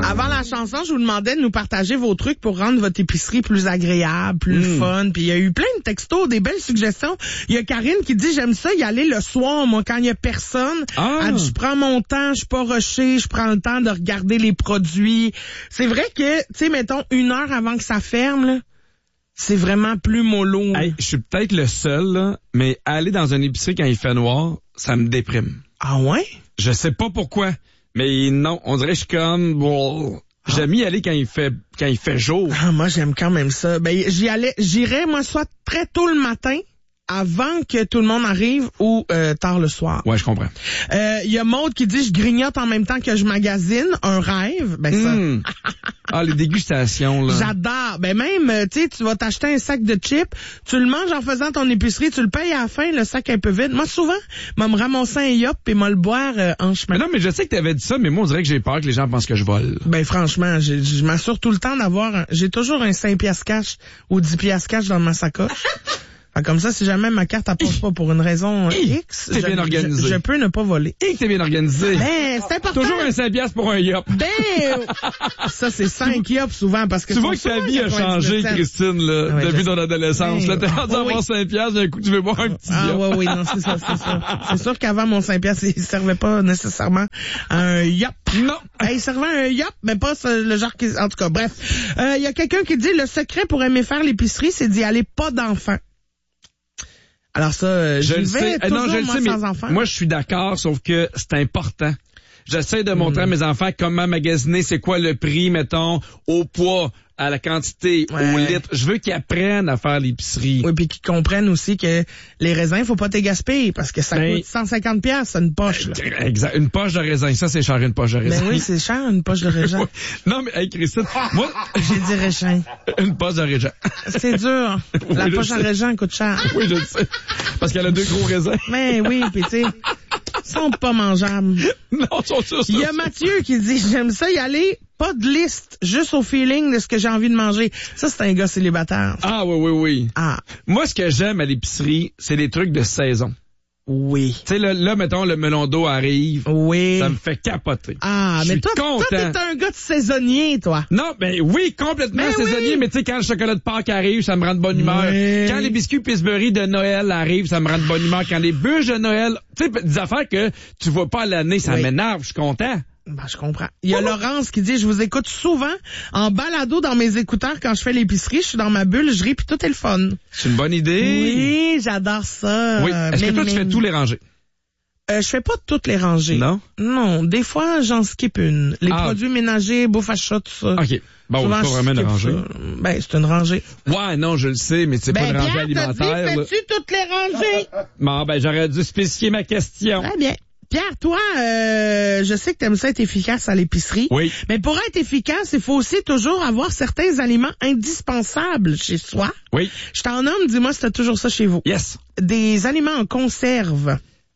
Avant la chanson, je vous demandais de nous partager vos trucs pour rendre votre épicerie plus agréable, plus fun. Puis il y a eu plein de textos, des belles suggestions. Il y a Karine qui dit, j'aime ça y aller le soir, moi, quand il y a personne. Elle dit, je prends mon temps, je suis pas rushée, je prends le temps de regarder les produits. C'est vrai que, tu sais, mettons, 1 heure avant que ça ferme, là, c'est vraiment plus mollo. Hey, je suis peut-être le seul, là, mais aller dans une épicerie quand il fait noir, ça me déprime. Ah ouais? Je sais pas pourquoi, mais non, on dirait que je suis comme... Bon, j'aime y aller quand il fait jour. Ah, moi, j'aime quand même ça. Ben, j'irais, moi, soit très tôt le matin, avant que tout le monde arrive, ou tard le soir. Ouais, je comprends. Il y a Maude qui dit, je grignote en même temps que je magasine. Un rêve. Ben ça... Ah, les dégustations, là. J'adore. Ben même, tu sais, tu vas t'acheter un sac de chips, tu le manges en faisant ton épicerie, tu le payes à la fin, le sac un peu vide. Moi, souvent, me ramasser un yop et me le boire en chemin. Mais non, mais je sais que t'avais dit ça, mais moi, on dirait que j'ai peur que les gens pensent que je vole. Ben franchement, je m'assure tout le temps d'avoir... J'ai toujours un 5 piastres cash ou 10 piastres cash dans ma sacoche. Comme ça, si jamais ma carte passe pas pour une raison X, t'es bien organisé. Je peux ne pas voler. Et que t'es bien organisé. Ben, c'est important. Toujours un 5 piastres pour un yop. Ben, ça, c'est 5 yops souvent parce que... Tu vois que ta vie a changé, Christine, là, depuis ton adolescence. Là, t'es rendu à avoir 5 piastres, d'un coup, tu veux boire un petit yop. Oui, non, c'est ça. C'est sûr qu'avant, mon 5 piastres, il servait pas nécessairement à un yop. Non. Il servait à un yop, mais pas le genre qui... En tout cas, bref. Il y a quelqu'un qui dit, le secret pour aimer faire l'épicerie, c'est d'y aller pas d'enfants. Alors ça, je le sais. Sans enfant. Moi, je suis d'accord, sauf que c'est important. J'essaie de montrer à mes enfants comment magasiner, c'est quoi le prix, mettons, au poids, à la quantité, au litre. Je veux qu'ils apprennent à faire l'épicerie. Oui, puis qu'ils comprennent aussi que les raisins, faut pas te gaspiller parce que ça coûte 150 piastres, une poche. Là. Exact. Une poche de raisin, ça c'est cher, une poche de raisin. Ben oui, c'est cher, une poche de raisin. Non, mais hey, Christine, moi... J'ai dit raisin. Une poche de raisin. C'est dur. La poche de raisin coûte cher. Oui, je le sais. Parce qu'elle a 2 gros raisins. Mais oui, puis tu sais, sont pas mangeables. Non, sont sûrs. Il y a Mathieu qui dit, j'aime ça y aller, pas de liste, juste au feeling de ce que j'ai envie de manger. Ça, c'est un gars célibataire. Ah, oui. Ah. Moi, ce que j'aime à l'épicerie, c'est les trucs de saison. Oui. Tu sais, là, mettons, le melon d'eau arrive. Oui. Ça me fait capoter. Ah, mais toi, t'es un gars de saisonnier, toi. Non, ben oui, complètement saisonnier, mais tu sais, quand le chocolat de Pâques arrive, ça me rend de bonne humeur. Oui. Quand les biscuits Pillsbury de Noël arrivent, ça me rend de bonne humeur. Quand les bûches de Noël, tu sais, des affaires que tu vois pas à l'année, ça m'énerve, je suis content. Ben, je comprends. Il y a Laurence qui dit, je vous écoute souvent en balado dans mes écouteurs quand je fais l'épicerie, je suis dans ma bulle, je ris puis tout est le fun. C'est une bonne idée. Oui, j'adore ça. Oui. Est-ce que toi, tu fais tous les rangées? Je fais pas toutes les rangées. Non? Non, des fois, j'en skip une. Les produits ménagers, bouffe à chat, tout ça. OK. Bon, c'est pas vraiment une rangée. Ben, c'est une rangée. Ouais, non, je le sais, mais c'est pas une rangée alimentaire. Fais-tu toutes les rangées? Bon, ben, j'aurais dû spécifier ma question. Très bien. Pierre, toi, je sais que t'aimes ça être efficace à l'épicerie. Oui. Mais pour être efficace, il faut aussi toujours avoir certains aliments indispensables chez soi. Oui. Je t'en nomme, dis-moi si t'as toujours ça chez vous. Yes. Des aliments en conserve.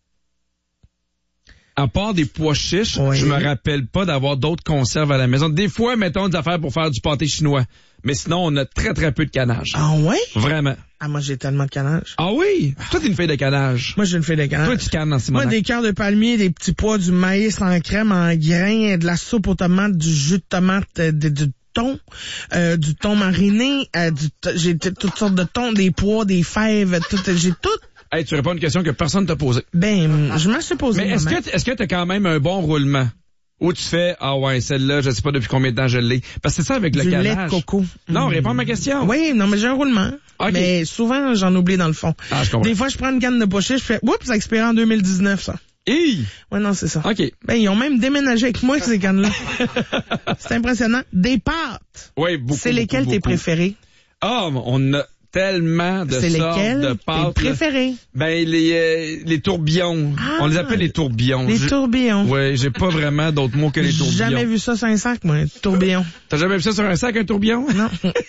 À part des pois chiches, je me rappelle pas d'avoir d'autres conserves à la maison. Des fois, mettons des affaires pour faire du pâté chinois. Mais sinon, on a très, très peu de canage. Ah ouais? Vraiment. Ah, moi, j'ai tellement de canage. Ah oui? Toi, t'es une fille de canage. Moi, j'ai une fille de canage. Toi, tu cannes dans ces moments. Moi, des cœurs de palmier, des petits pois, du maïs en crème, en grains, de la soupe aux tomates, du jus de tomate, du thon mariné, j'ai toutes sortes de thon, des pois, des fèves, j'ai tout. Hey, tu réponds à une question que personne t'a posée. Ben, je m'en suis posé. Mais est-ce que t'as quand même un bon roulement? Ou tu fais, ah ouais, celle-là, je sais pas depuis combien de temps je l'ai. Parce que c'est ça avec le canage. Du lait de coco. Non, réponds à ma question. Oui, non, mais j'ai un roulement. Okay. Mais souvent, j'en oublie dans le fond. Ah, je comprends. Des fois, je prends une canne de pois chiches, je fais, oups, ça expire en 2019, ça. Hey! Ouais, non, c'est ça. OK. Ben, ils ont même déménagé avec moi, ces cannes-là. C'est impressionnant. Des pâtes. Oui, beaucoup. C'est lesquelles tes préférées? Ah, on a tellement de sortes de pâtes. Tes préférées? Ben, les tourbillons. Ah, on les appelle les tourbillons. Les tourbillons. Oui, j'ai pas vraiment d'autres mots que les tourbillons. J'ai jamais vu ça sur un sac, moi, tourbillon. T'as jamais vu ça sur un sac, un tourbillon? Non.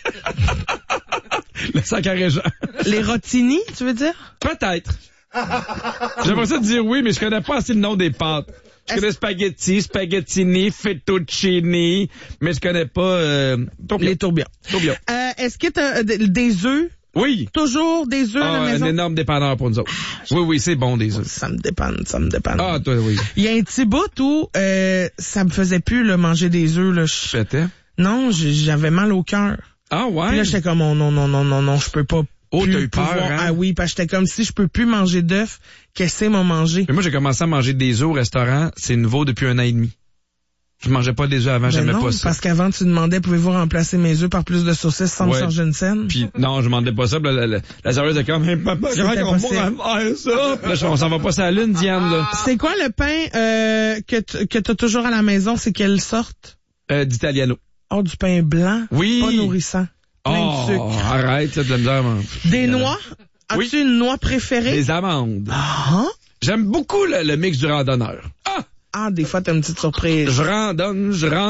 Le sac à régent. Les rotini, tu veux dire? Peut-être. J'aimerais ça te dire oui, mais je connais pas assez le nom des pâtes. Je connais spaghettini, fettuccini, mais je connais pas les tourbillons. Tourbillons. Est-ce que t'as des œufs Oui. Toujours des œufs à la maison? Un énorme dépanneur pour nous autres. Oui, c'est bon, des œufs. Ça me dépanne. Ah, toi, oui. Il y a un petit bout où ça me faisait plus là, manger des œufs. Là. Pétais? Non, j'avais mal au cœur. Ah ouais? Puis là, j'étais comme, oh, non, je peux pas. Oh, t'as eu peur, hein? Ah oui, parce que j'étais comme, si je peux plus manger d'œufs, qu'est-ce que c'est m'en manger? Mais moi, j'ai commencé à manger des œufs au restaurant. C'est nouveau depuis 1 an et demi. Je mangeais pas des œufs avant, j'aimais pas ça. Parce qu'avant, tu demandais, pouvez-vous remplacer mes œufs par plus de saucisses sans me changer une scène? Puis, non, je demandais pas ça. La serveuse était comme, papa, comment on va ça? Là, on s'en va pas sur la lune, Diane, là. C'est quoi le pain, que t'as toujours à la maison? C'est quelle sorte? D'Italiano. Oh, du pain blanc? Oui. Pas nourrissant. Plein de sucre. Arrête, de la misère, man. Des noix? As-tu une noix préférée? Des amandes. Ah? J'aime beaucoup le mix du randonneur. Ah, des fois, t'as une petite surprise. Je randonne,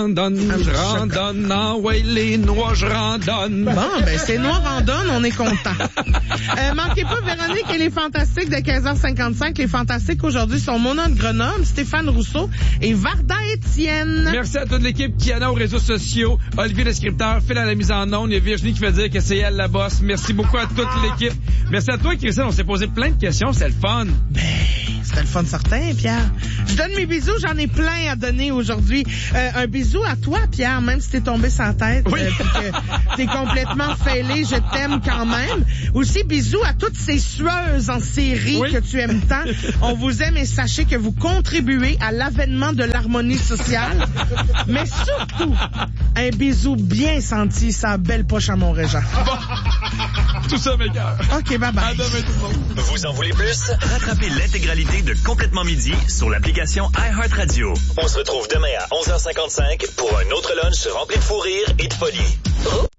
ah ouais, les noix, je randonne. Bon, ben, c'est noix randonne, on est content. Manquez pas Véronique et les Fantastiques de 15h55. Les Fantastiques aujourd'hui sont Mona de Grenoble, Stéphane Rousseau et Varda Étienne. Merci à toute l'équipe qui en a aux réseaux sociaux. Olivier le scripteur, Phil à la mise en onde. Il y a Virginie qui fait dire que c'est elle la boss. Merci beaucoup à toute l'équipe. Merci à toi, Christine. On s'est posé plein de questions. C'est le fun. Ben, c'était le fun certain, Pierre. Je donne mes bisous. J'en ai plein à donner aujourd'hui. Un bisou à toi, Pierre, même si t'es tombé sans tête. Oui. Puis que t'es complètement fêlé. Je t'aime quand même. Aussi, bisous à toutes ces sueuses en série que tu aimes tant. On vous aime et sachez que vous contribuez à l'avènement de l'harmonie sociale. Mais surtout, un bisou bien senti, sa belle poche à Mont-Régent. Bon. Tout ça, mes gars. OK, bye-bye. À demain, tout le monde. Vous en voulez plus? Rattrapez l'intégralité de Complètement Midi sur l'application iHeartRadio. On se retrouve demain à 11h55 pour un autre lunch rempli de fou rire et de folie.